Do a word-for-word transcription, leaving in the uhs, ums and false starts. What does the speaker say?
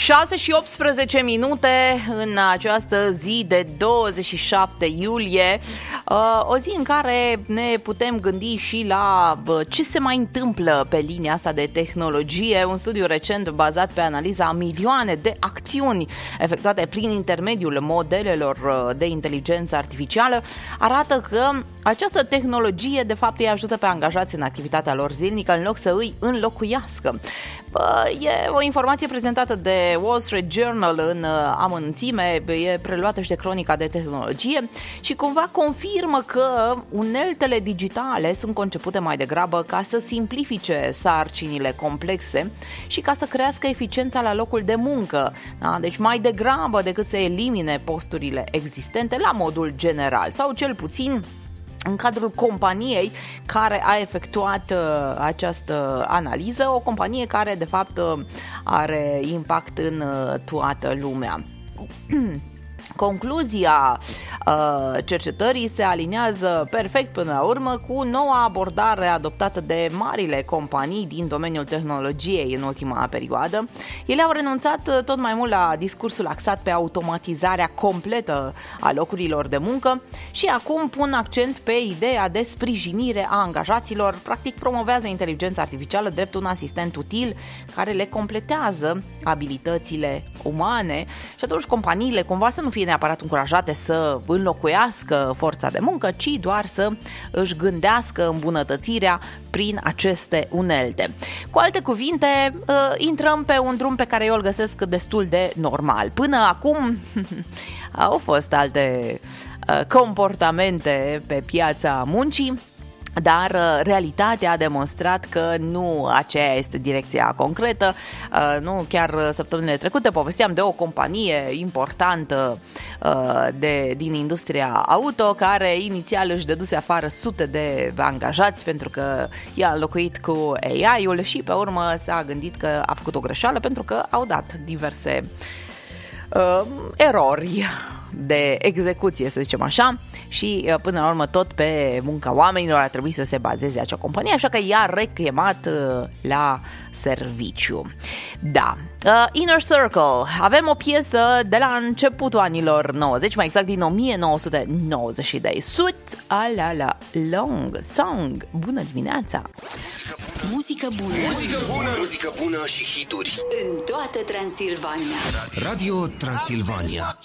șase și optsprezece minute în această zi de douăzeci și șapte iulie, o zi în care ne putem gândi și la ce se mai întâmplă pe linia asta de tehnologie. Un studiu recent bazat pe analiza a milioane de acțiuni efectuate prin intermediul modelelor de inteligență artificială arată că această tehnologie de fapt îi ajută pe angajați în activitatea lor zilnică în loc să îi înlocuiască. E o informație prezentată de Wall Street Journal în amănunțime, e preluată și de Cronica de Tehnologie și cumva confirmă că uneltele digitale sunt concepute mai degrabă ca să simplifice sarcinile complexe și ca să crească eficiența la locul de muncă. Da? Deci mai degrabă decât să elimine posturile existente la modul general sau cel puțin în cadrul companiei care a efectuat uh, această analiză, o companie care de fapt uh, are impact în uh, toată lumea. Concluzia uh, cercetării se aliniază perfect până la urmă cu noua abordare adoptată de marile companii din domeniul tehnologiei în ultima perioadă. Ele au renunțat tot mai mult la discursul axat pe automatizarea completă a locurilor de muncă și acum pun accent pe ideea de sprijinire a angajaților. Practic promovează inteligența artificială drept un asistent util care le completează abilitățile umane și atunci companiile cumva să nu fie neapărat încurajate să înlocuiască forța de muncă, ci doar să își gândească îmbunătățirea prin aceste unelte. Cu alte cuvinte, intrăm pe un drum pe care eu îl găsesc destul de normal. Până acum au fost alte comportamente pe piața muncii, dar realitatea a demonstrat că nu aceea este direcția concretă. Nu, chiar săptămânile trecute povesteam de o companie importantă de, din industria auto care inițial își dăduse afară sute de angajați pentru că i-a înlocuit cu A I-ul și pe urmă s-a gândit că a făcut o greșeală pentru că au dat diverse uh, erori de execuție, să zicem așa, și până la urmă tot pe munca oamenilor ar trebui să se bazeze acea companie, așa că i-a rechemat la serviciu. Da, uh, Inner Circle, avem o piesă de la începutul anilor nouăzeci, mai exact din nouăsprezece nouăzeci și doi. Sut ala la long song. Bună dimineața! Muzică bună. Muzică bună, muzică bună și hituri în toată Transilvania. Radio Transilvania.